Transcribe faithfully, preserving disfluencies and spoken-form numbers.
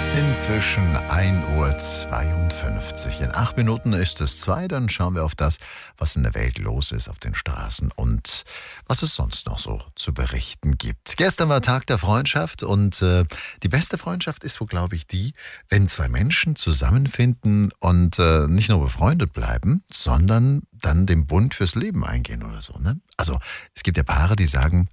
Inzwischen ein Uhr zweiundfünfzig. In acht Minuten ist es zwei. Dann schauen wir auf das, was in der Welt los ist auf den Straßen und was es sonst noch so zu berichten gibt. Gestern war Tag der Freundschaft und äh, die beste Freundschaft ist wohl, glaube ich, die, wenn zwei Menschen zusammenfinden und äh, nicht nur befreundet bleiben, sondern dann den Bund fürs Leben eingehen oder so. Ne? Also es gibt ja Paare, die sagen,